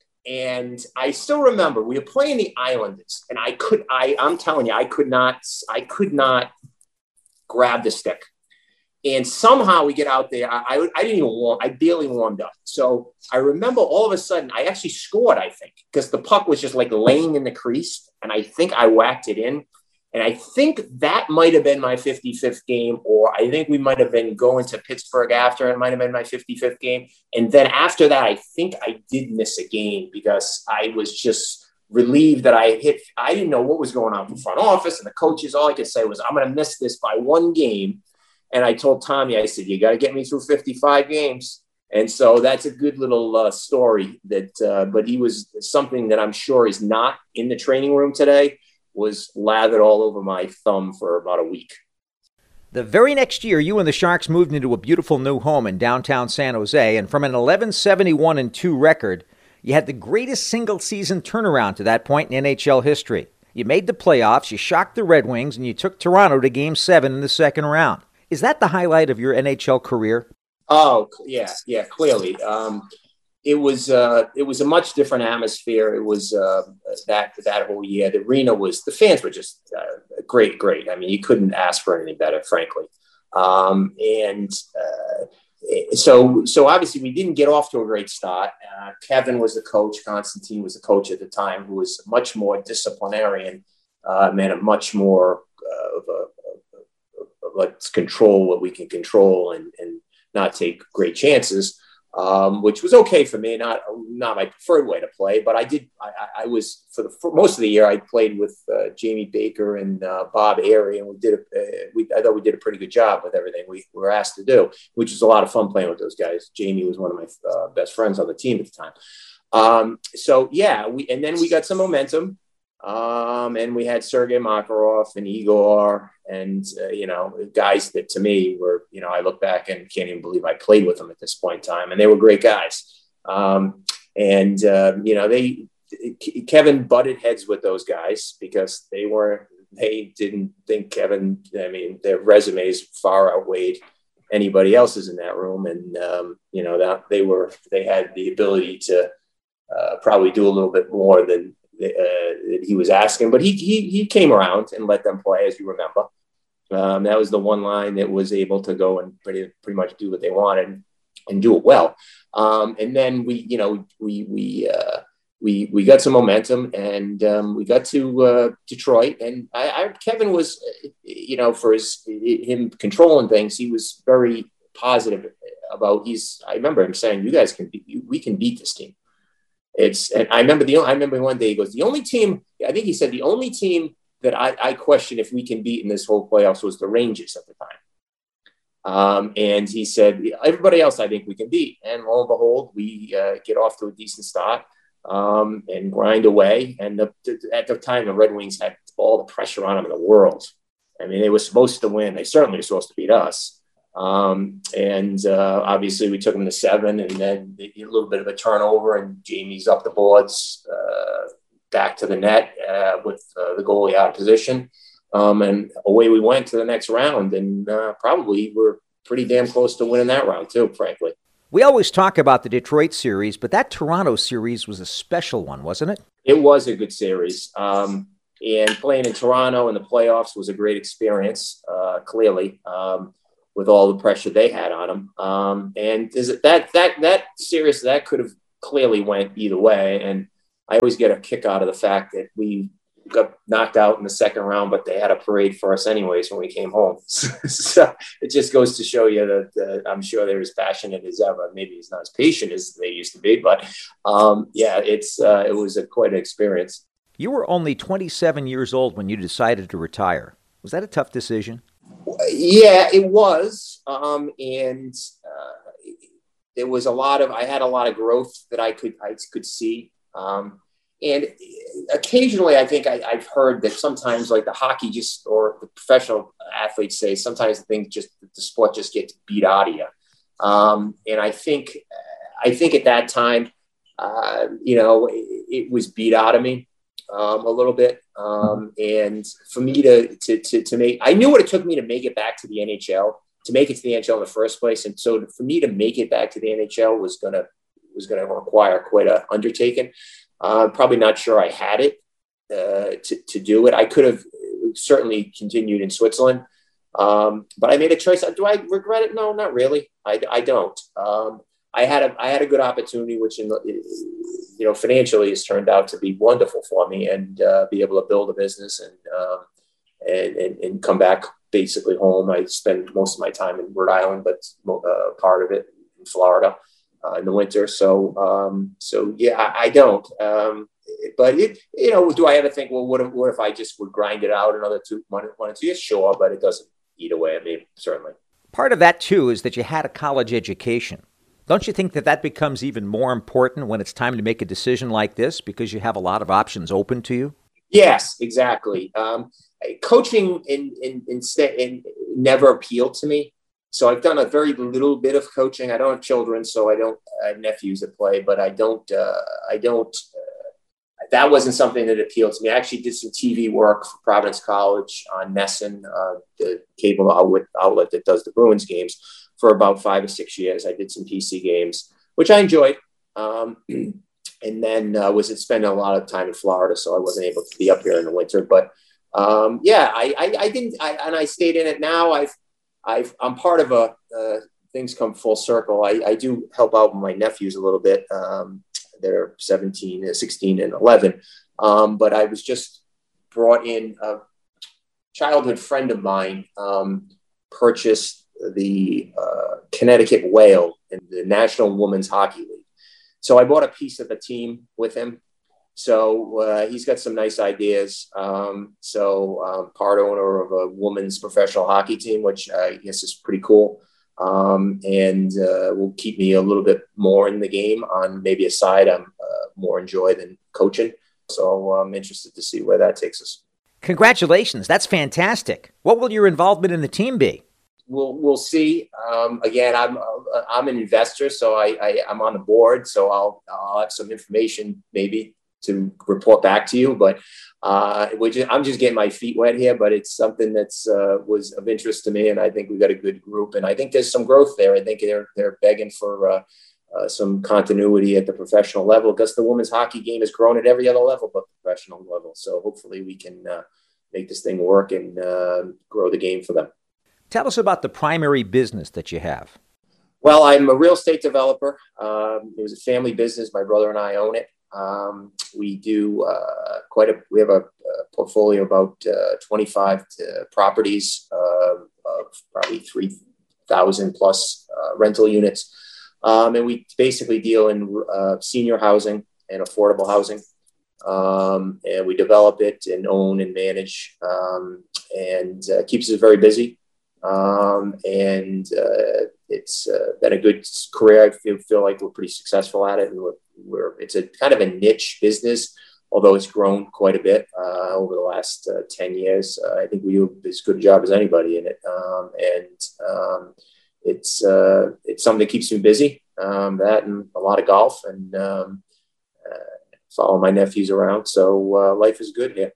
And I still remember we were playing the Islanders, and I could, I, I'm telling you, I could not, I could not grab the stick. And somehow we get out there. I, I, I didn't even warm, I barely warmed up. So I remember all of a sudden I actually scored, I think, because the puck was just like laying in the crease. And I think I whacked it in. And I think that might have been my fifty-fifth game, or I think we might have been going to Pittsburgh after. It might have been my fifty-fifth game. And then after that, I think I did miss a game because I was just relieved that I hit. I didn't know what was going on in the front office and the coaches. All I could say was, I'm going to miss this by one game. And I told Tommy, I said, you got to get me through fifty-five games. And so that's a good little uh, story that, uh, but he was something that I'm sure is not in the training room today. Was lathered all over my thumb for about a week. The very next year, you and the Sharks moved into a beautiful new home in downtown San Jose, and from an eleven seventy-one and two record, you had the greatest single-season turnaround to that point in N H L history. You made the playoffs, you shocked the Red Wings, and you took Toronto to Game seven in the second round. Is that the highlight of your N H L career? Oh, yeah, yeah, clearly. Um, It was uh, it was a much different atmosphere. It was uh, that that whole year. The arena was, the fans were just uh, great, great. I mean, you couldn't ask for anything better, frankly. Um, and uh, so so obviously we didn't get off to a great start. Uh, Kevin was the coach. Constantine was the coach at the time, who was much more disciplinarian, uh, man, a much more uh, of a, of a, of let's control what we can control and, and not take great chances. Um, which was okay for me, not not my preferred way to play, but I did. I, I was for the for most of the year. I played with uh, Jamie Baker and uh, Bob Airy, and we did. A, uh, we I thought we did a pretty good job with everything we were asked to do, which was a lot of fun playing with those guys. Jamie was one of my uh, best friends on the team at the time. Um, so yeah, we and then we got some momentum, um, and we had Sergei Makarov and Igor, and uh, you know, guys that to me were, you know, I look back and can't even believe I played with them at this point in time, and they were great guys. Um, and uh, you know, they Kevin butted heads with those guys because they were they didn't think Kevin. I mean, their resumes far outweighed anybody else's in that room, and um, you know that they were they had the ability to uh, probably do a little bit more than uh, he was asking, but he, he he came around and let them play, as you remember. Um, that was the one line that was able to go and pretty pretty much do what they wanted and do it well. Um, and then we, you know, we we uh, we we got some momentum, and um, we got to uh, Detroit. And I, I, Kevin was, you know, for his him controlling things, he was very positive about. He's I remember him saying, "You guys can beat, we can beat this team." It's and I remember the I remember one day he goes, the only team, I think he said the only team that I, I question if we can beat in this whole playoffs was the Rangers at the time. Um, and he said, everybody else I think we can beat. And lo and behold, we uh, get off to a decent start um, and grind away. And the, the, at the time, the Red Wings had all the pressure on them in the world. I mean, they were supposed to win. They certainly were supposed to beat us. Um, and uh, obviously we took them to seven, and then a little bit of a turnover, and Jamie's up the boards, uh, back to the net uh, with uh, the goalie out of position. Um, and away we went to the next round, and uh, probably we're pretty damn close to winning that round too, frankly. We always talk about the Detroit series, but that Toronto series was a special one, wasn't it? It was a good series. Um, and playing in Toronto in the playoffs was a great experience, uh, clearly, um, with all the pressure they had on them. Um, and is it that, that, that series, that could have clearly went either way. And I always get a kick out of the fact that we got knocked out in the second round, but they had a parade for us anyways when we came home. So it just goes to show you that uh, I'm sure they're as passionate as ever. Maybe he's not as patient as they used to be, but um, yeah, it's uh, it was a, quite an experience. You were only twenty-seven years old when you decided to retire. Was that a tough decision? Yeah, it was. Um, and uh, there was a lot of, I had a lot of growth that I could, I could see. Um, And occasionally, I think I, I've heard that sometimes, like the hockey, just or the professional athletes say, sometimes the thing just the sport just gets beat out of you. Um, and I think, I think at that time, uh, you know, it, it was beat out of me um, a little bit. Um, and for me to, to to to make, I knew what it took me to make it back to the N H L, to make it to the N H L in the first place. And so for me to make it back to the N H L was gonna was gonna require quite an undertaking. Uh, probably not sure I had it uh, to, to do it. I could have certainly continued in Switzerland, um, but I made a choice. Do I regret it? No, not really. I, I don't. Um, I had a I had a good opportunity, which in the, you know financially has turned out to be wonderful for me, and uh, be able to build a business and, um, and and and come back basically home. I spend most of my time in Rhode Island, but uh, part of it in Florida. Uh, in the winter. So, um, so yeah, I, I don't, um, but it, you know, do I ever think, well, what if, what if I just would grind it out another two, one, one or two years? Sure. But it doesn't eat away at me, certainly. Part of that too, is that you had a college education. Don't you think that that becomes even more important when it's time to make a decision like this, because you have a lot of options open to you? Yes, exactly. Um, coaching in, in, in, in never appealed to me. So I've done a very little bit of coaching. I don't have children, so I don't I have nephews that play, but I don't, uh, I don't, uh, that wasn't something that appealed to me. I actually did some T V work for Providence College on Nesson, uh, the cable outlet, outlet that does the Bruins games, for about five or six years. I did some P C games, which I enjoyed. Um, and then uh, was spending a lot of time in Florida, so I wasn't able to be up here in the winter. But um, yeah, I, I, I didn't, I, and I stayed in it. Now I've, I've, I'm part of a, uh, things come full circle. I, I do help out with my nephews a little bit. Um, they're seventeen, sixteen and eleven. Um, but I was just brought in, a childhood friend of mine, um, purchased the uh, Connecticut Whale in the National Women's Hockey League. So I bought a piece of the team with him. So uh, he's got some nice ideas. Um, so um, part owner of a women's professional hockey team, which I guess is pretty cool. Um, and uh, will keep me a little bit more in the game on maybe a side I'm uh, more enjoy than coaching. So I'm interested to see where that takes us. Congratulations. That's fantastic. What will your involvement in the team be? We'll we'll see. Um, again, I'm uh, I'm an investor, so I, I I'm on the board. So I'll I'll have some information maybe to report back to you, but uh, which I'm just getting my feet wet here. But it's something that's uh, was of interest to me, and I think we got a good group, and I think there's some growth there. I think they're they're begging for uh, uh, some continuity at the professional level, because the women's hockey game has grown at every other level but the professional level. So hopefully we can uh, make this thing work and uh, grow the game for them. Tell us about the primary business that you have. Well, I'm a real estate developer. Um, it was a family business. My brother and I own it. Um, we do uh, quite a, we have a, a portfolio of about uh, twenty-five to properties uh, of probably three thousand plus uh, rental units. Um, and we basically deal in uh, senior housing and affordable housing. Um, and we develop it and own and manage, um, and uh, keeps us very busy. Um, and uh, it's uh, been a good career. I feel, feel like we're pretty successful at it, and we're, we're it's a kind of a niche business, although it's grown quite a bit uh, over the last uh, ten years. Uh, I think we do as good a job as anybody in it, um, and um, it's uh, it's something that keeps me busy. Um, that and a lot of golf, and um, uh, follow my nephews around. So uh, life is good here.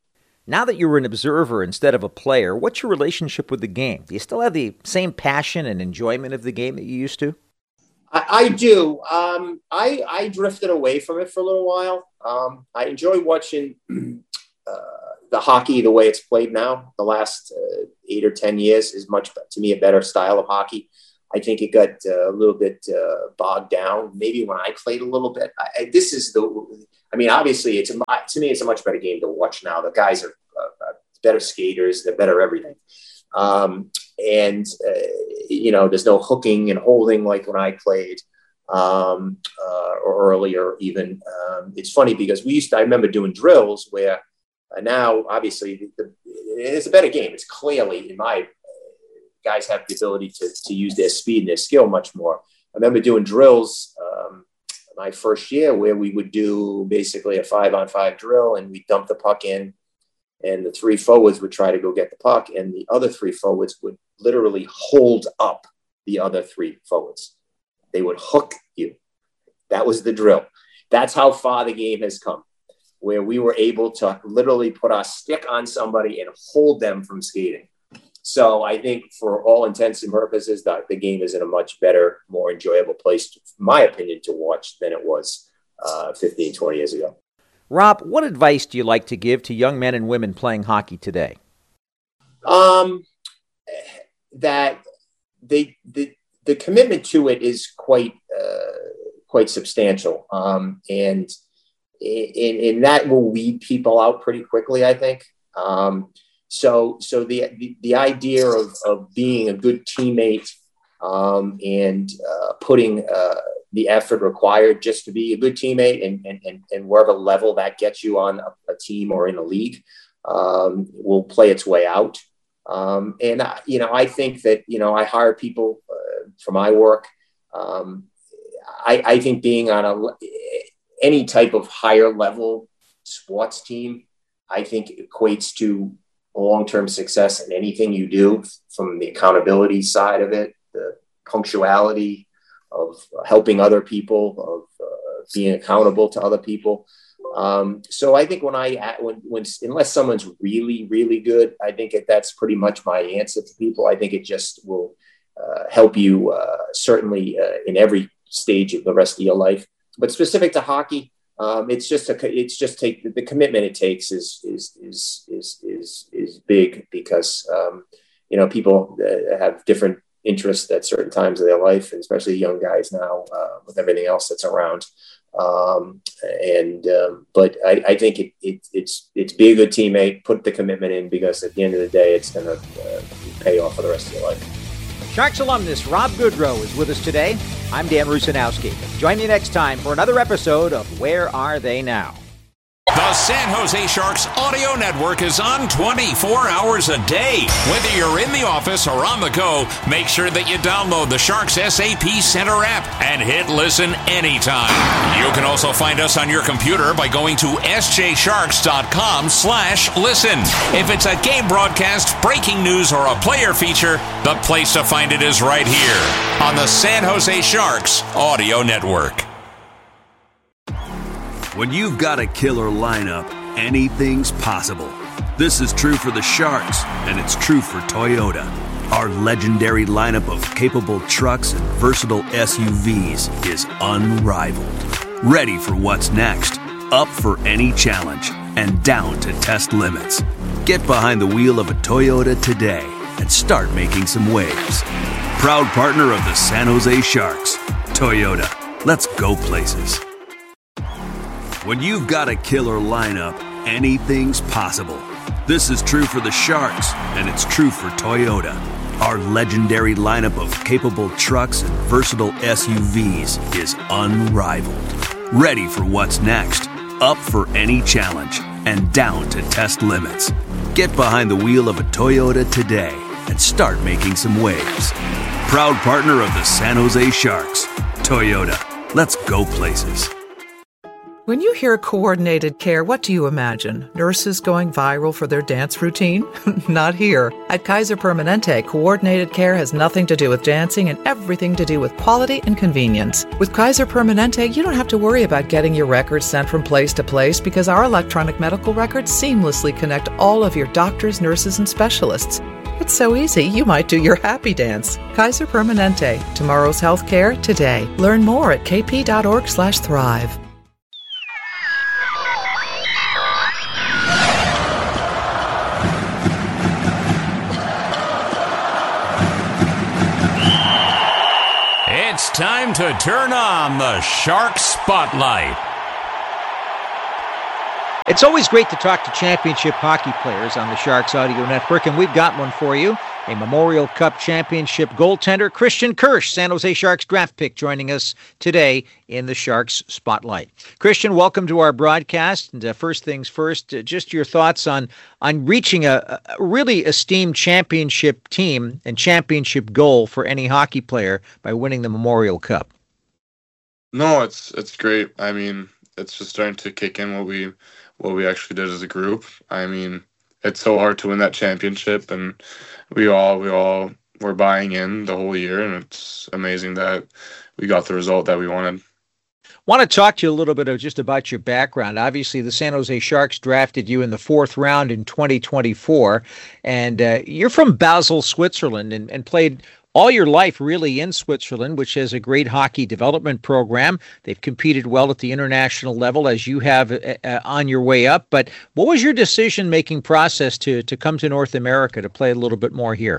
Now that you're an observer instead of a player, what's your relationship with the game? Do you still have the same passion and enjoyment of the game that you used to? I, I do. Um, I, I drifted away from it for a little while. Um, I enjoy watching uh, the hockey the way it's played now. The last uh, eight or ten years is much, to me, a better style of hockey. I think it got uh, a little bit uh, bogged down. Maybe when I played a little bit. I, I, this is the. I mean, obviously, it's a, to me, it's a much better game to watch now. The guys are uh, better skaters. They're better everything. Um, and, uh, you know, there's no hooking and holding like when I played um, uh, or earlier even. Um, it's funny because we used to, I remember doing drills where uh, now, obviously, the, the, it's a better game. It's clearly, in my guys have the ability to, to use their speed and their skill much more. I remember doing drills um, my first year where we would do basically a five on five drill and we dump the puck in and the three forwards would try to go get the puck and the other three forwards would literally hold up the other three forwards. They would hook you. That was the drill. That's how far the game has come, where we were able to literally put our stick on somebody and hold them from skating. So I think for all intents and purposes, that the game is in a much better, more enjoyable place, to, in my opinion, to watch than it was uh, fifteen, twenty years ago. Rob, what advice do you like to give to young men and women playing hockey today? Um, that they, the, the commitment to it is quite, uh, quite substantial. Um, and in, in that will weed people out pretty quickly, I think. Um, So, so the, the, the idea of, of being a good teammate um, and uh, putting uh, the effort required just to be a good teammate and, and, and, and wherever level that gets you on a, a team or in a league um, will play its way out. Um, and, uh, you know, I think that, you know, I hire people uh, for my work. Um, I, I think being on a, any type of higher level sports team, I think equates to long-term success in anything you do, from the accountability side of it, the punctuality of helping other people, of uh, being accountable to other people. Um, so I think when I, when, when, unless someone's really, really good, I think that that's pretty much my answer to people. I think it just will uh, help you uh, certainly uh, in every stage of the rest of your life, but specific to hockey, Um, it's just a, it's just take the commitment it takes is, is, is, is, is, is big because, um, you know, people uh, have different interests at certain times of their life, and especially young guys now uh, with everything else that's around. Um, and, um, but I, I think it, it, it's, it's be a good teammate, put the commitment in, because at the end of the day, it's going to uh, pay off for the rest of your life. Sharks alumnus Rob Goodrow is with us today. I'm Dan Rusanowski. Join me next time for another episode of Where Are They Now? The San Jose Sharks audio network is on twenty-four hours a day. Whether you're in the office or on the go, make sure that you download the Sharks S A P Center app and hit listen anytime. You can also find us on your computer by going to s j sharks dot com slash listen. If it's a game broadcast, breaking news, or a player feature, the place to find it is right here on the San Jose Sharks audio network. When you've got a killer lineup, anything's possible. This is true for the Sharks, and it's true for Toyota. Our legendary lineup of capable trucks and versatile S U Vs is unrivaled. Ready for what's next, up for any challenge, and down to test limits. Get behind the wheel of a Toyota today and start making some waves. Proud partner of the San Jose Sharks, Toyota. Let's go places. When you've got a killer lineup, anything's possible. This is true for the Sharks, and it's true for Toyota. Our legendary lineup of capable trucks and versatile S U Vs is unrivaled. Ready for what's next, up for any challenge, and down to test limits. Get behind the wheel of a Toyota today and start making some waves. Proud partner of the San Jose Sharks, Toyota. Let's go places. When you hear coordinated care, what do you imagine? Nurses going viral for their dance routine? Not here. At Kaiser Permanente, coordinated care has nothing to do with dancing and everything to do with quality and convenience. With Kaiser Permanente, you don't have to worry about getting your records sent from place to place because our electronic medical records seamlessly connect all of your doctors, nurses, and specialists. It's so easy, you might do your happy dance. Kaiser Permanente. Tomorrow's healthcare today. Learn more at kp.org slash thrive. It's time to turn on the Shark Spotlight. It's always great to talk to championship hockey players on the Sharks Audio Network, and we've got one for you. A Memorial Cup championship goaltender, Christian Kirsch, San Jose Sharks draft pick, joining us today in the Sharks Spotlight. Christian, welcome to our broadcast. And uh, first things first, uh, just your thoughts on on reaching a, a really esteemed championship team and championship goal for any hockey player by winning the Memorial Cup. No, it's it's great. I mean, it's just starting to kick in what we what we actually did as a group. I mean, it's so hard to win that championship, and we all we all were buying in the whole year, and it's amazing that we got the result that we wanted. Want to talk to you a little bit of just about your background. Obviously, the San Jose Sharks drafted you in the fourth round in twenty twenty-four, and uh, you're from Basel, Switzerland, and, and played all your life really in Switzerland, which has a great hockey development program. They've competed well at the international level, as you have uh, on your way up. But what was your decision-making process to to come to North America to play a little bit more here?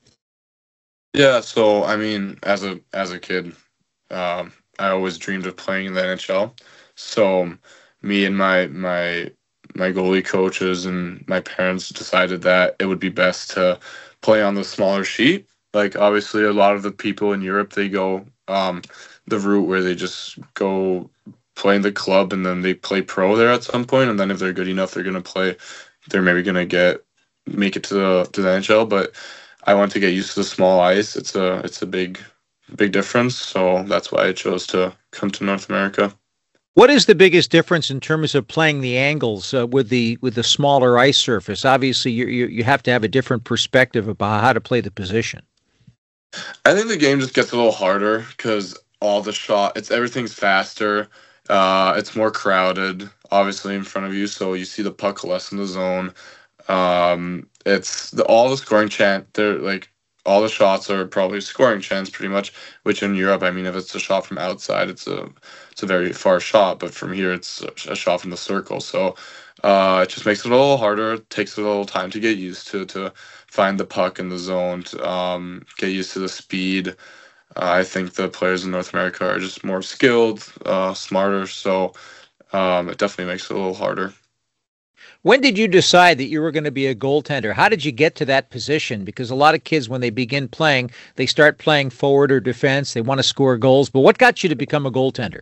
Yeah, so I mean, as a as a kid, um, I always dreamed of playing in the N H L. So me and my my my goalie coaches and my parents decided that it would be best to play on the smaller sheet. Like, obviously, a lot of the people in Europe, they go um, the route where they just go play in the club and then they play pro there at some point. And then if they're good enough, they're going to play. They're maybe going to get make it to the to the N H L. But I want to get used to the small ice. It's a it's a big big difference. So that's why I chose to come to North America. What is the biggest difference in terms of playing the angles uh, with the with the smaller ice surface? Obviously, you, you you have to have a different perspective about how to play the position. I think the game just gets a little harder because all the shot, it's everything's faster. Uh, it's more crowded, obviously, in front of you, so you see the puck less in the zone. Um, it's the, all the scoring chance. They're like all the shots are probably scoring chance, pretty much. Which in Europe, I mean, if it's a shot from outside, it's a it's a very far shot, but from here, it's a, a shot from the circle. So uh, it just makes it a little harder. It takes a little time to get used to to. Find the puck in the zone, to, um, get used to the speed. Uh, I think the players in North America are just more skilled, uh, smarter, so um, it definitely makes it a little harder. When did you decide that you were going to be a goaltender? How did you get to that position? Because a lot of kids, when they begin playing, they start playing forward or defense. They want to score goals. But what got you to become a goaltender?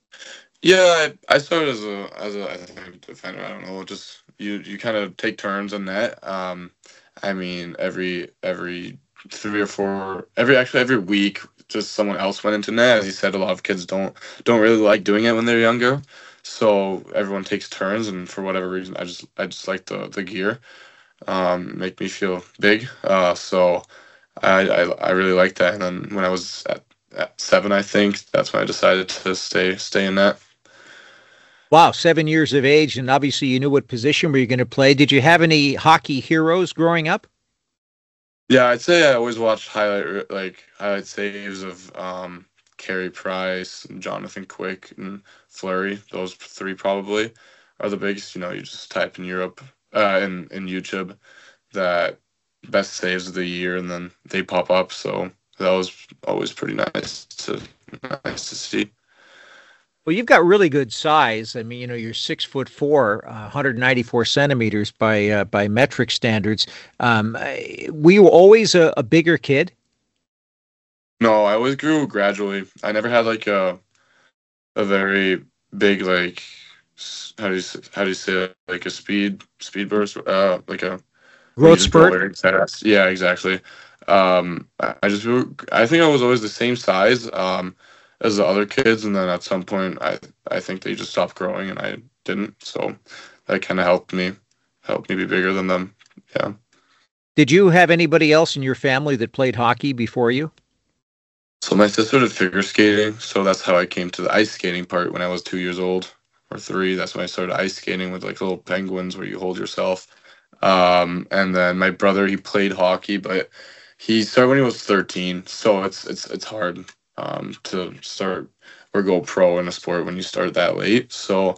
Yeah, I, I started as a as a I think defender. I don't know, just you you kind of take turns on net. Um, I mean, every every three or four, every actually every week, just someone else went into net. As you said, a lot of kids don't don't really like doing it when they're younger, so everyone takes turns. And for whatever reason, I just I just like the the gear, um, make me feel big. Uh, so I, I I really like that. And then when I was at, at seven, I think that's when I decided to stay stay in net. Wow, seven years of age, and obviously you knew what position were you going to play. Did you have any hockey heroes growing up? Yeah, I'd say I always watched highlight like highlight saves of um, Carey Price, and Jonathan Quick, and Fleury. Those three probably are the biggest. You know, you just type in Europe, uh, in in YouTube, that best saves of the year, and then they pop up. So that was always pretty nice to nice to see. Well, you've got really good size. I mean, you know, you're six foot four, uh, one hundred ninety-four centimeters by uh, by metric standards. Um, were you always a, a bigger kid? No, I always grew gradually. I never had like a a very big like how do you how do you say it? Like a speed speed burst, uh, like a growth spurt. Yeah, exactly. Um, I just grew, I think I was always the same size. Um, as the other kids, and then at some point I I think they just stopped growing and I didn't. So that kind of helped me helped me be bigger than them. Yeah. Did you have anybody else in your family that played hockey before you? So my sister did figure skating, so that's how I came to the ice skating part when I was two years old or three. That's when I started ice skating with like little penguins where you hold yourself. Um, and then my brother, he played hockey, but he started when he was thirteen. So it's it's it's hard um, to start or go pro in a sport when you start that late. So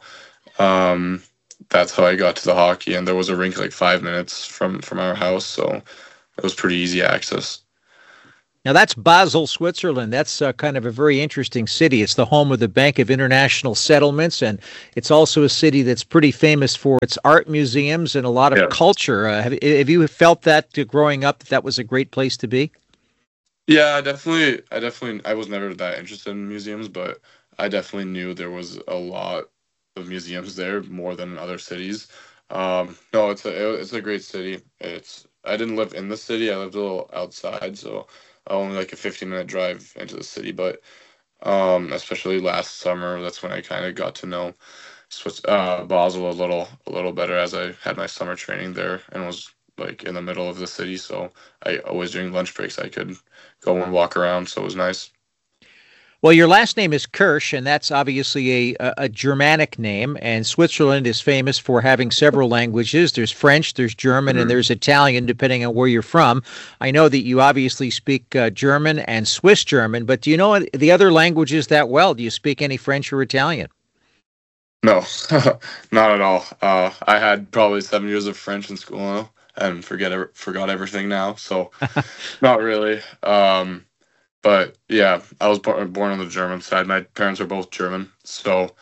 um, that's how I got to the hockey. And there was a rink like five minutes from from our house, so it was pretty easy access. Now, that's Basel, Switzerland. That's uh, kind of a very interesting city. It's the home of the Bank of International Settlements, and it's also a city that's pretty famous for its art museums and a lot of Yeah. culture. Uh, have, have you felt that uh, growing up, that that was a great place to be? Yeah, I definitely, I definitely, I was never that interested in museums, but I definitely knew there was a lot of museums there, more than in other cities. Um, no, it's a, it's a great city. It's, I didn't live in the city. I lived a little outside, so only like a fifteen minute drive into the city. But um, especially last summer, that's when I kind of got to know Swiss, uh, Basel a little, a little better as I had my summer training there and was like in the middle of the city. So I always during lunch breaks I could go and walk around. So it was nice. Well, your last name is Kirsch, and that's obviously a, a Germanic name, and Switzerland is famous for having several languages. There's French, there's German, Mhm. and there's Italian, depending on where you're from. I know that you obviously speak uh, German and Swiss German, but do you know the other languages that well? Do you speak any French or Italian? No, not at all. Uh, I had probably seven years of French in school and forget ever, forgot everything now. So not really. Um, But yeah, I was born, born on the German side. My parents are both German. So,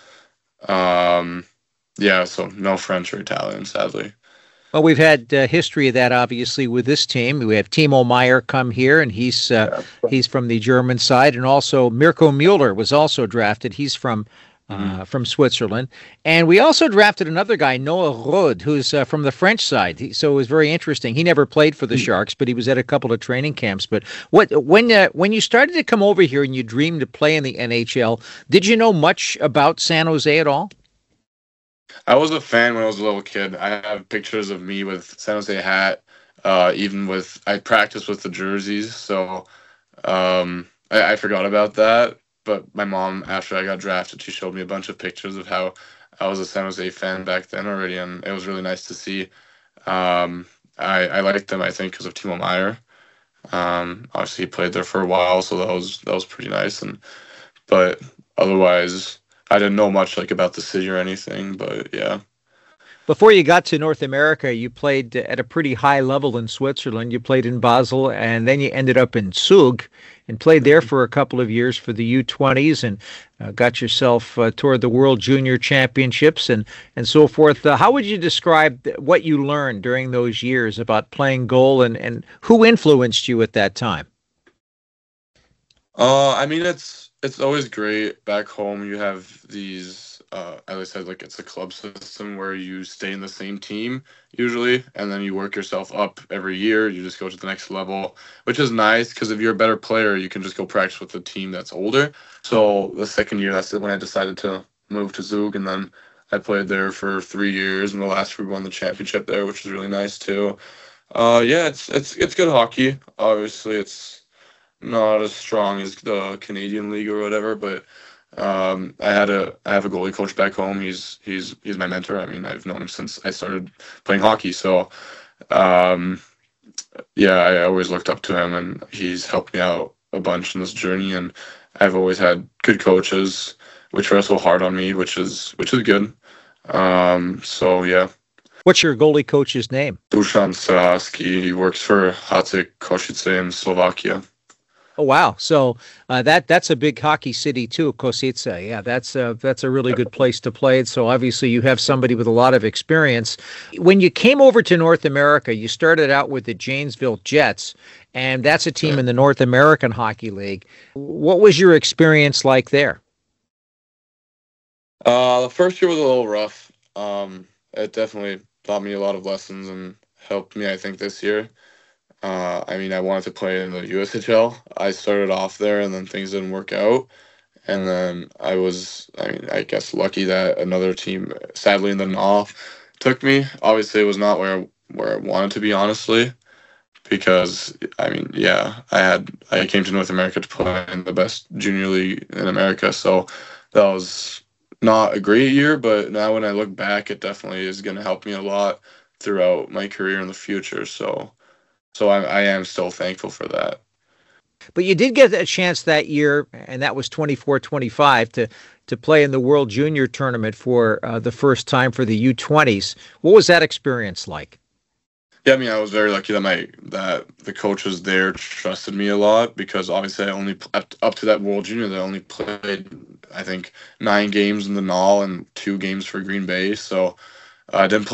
um, yeah, so no French or Italian, sadly. Well, we've had uh, history of that, obviously, with this team. We have Timo Meyer come here, and he's uh, Yeah. he's from the German side, and also Mirko Müller was also drafted. He's from uh, Mhm. from Switzerland, and we also drafted another guy, Noah Rode, who's uh, from the French side. He, so it was very interesting. He never played for the Sharks, but he was at a couple of training camps. But what when uh, when you started to come over here and you dreamed to play in the N H L, did you know much about San Jose at all? I was a fan when I was a little kid. I have pictures of me with San Jose hat, uh, even with, I practiced with the jerseys. So um, I, I forgot about that. But my mom, after I got drafted, she showed me a bunch of pictures of how I was a San Jose fan back then already. And it was really nice to see. Um, I, I liked them, I think, because of Timo Meyer. Um, obviously, he played there for a while, so that was that was pretty nice. And but otherwise, I didn't know much like about the city or anything. But yeah, Before you got to North America, you played at a pretty high level in Switzerland. You played in Basel, and then you ended up in Zug and played there for a couple of years for the U twenties and uh, got yourself uh, toward the World Junior Championships and, and so forth. Uh, how would you describe th- what you learned during those years about playing goal, and, and who influenced you at that time? uh, I mean it's it's always great back home. You have these. Uh, as I said, like it's a club system where you stay in the same team usually, and then you work yourself up every year. You just go to the next level, which is nice because if you're a better player, you can just go practice with the team that's older. So the second year, that's when I decided to move to Zug, and then I played there for three years, and the last year we won the championship there, which was really nice too. Uh, yeah, it's it's it's good hockey. Obviously, it's not as strong as the Canadian League or whatever, but um, I had a I have a goalie coach back home. He's he's he's my mentor. I mean, I've known him since I started playing hockey. So, um, yeah, I always looked up to him, and he's helped me out a bunch in this journey. And I've always had good coaches, which are also hard on me, which is which is good. Um, so yeah. What's your goalie coach's name? Dusan Sahaski. He works for Hace Košice in Slovakia. Oh wow! So uh, that that's a big hockey city too, Košice. Yeah, that's a, that's a really good place to play. So obviously you have somebody with a lot of experience. When you came over to North America, you started out with the Janesville Jets, and that's a team in the North American Hockey League. What was your experience like there? Uh, the first year was a little rough. Um, it definitely taught me a lot of lessons and helped me, I think, this year. Uh, I mean, I wanted to play in the U S H L. I started off there, and then things didn't work out. And then I was, I mean, I guess lucky that another team, sadly in the N A H, took me. Obviously, it was not where where I wanted to be, honestly, because I mean, yeah, I had I came to North America to play in the best junior league in America, so that was not a great year. But now when I look back, it definitely is going to help me a lot throughout my career in the future. So, so I, I am still thankful for that. But you did get a chance that year, and that was twenty-four twenty-five, to to play in the World Junior Tournament for uh, the first time for the U twenties. What was that experience like? Yeah, I mean, I was very lucky that my that the coaches there trusted me a lot, because obviously I only up, up to that World Junior, I only played, I think, nine games in the N A L and two games for Green Bay. So I didn't play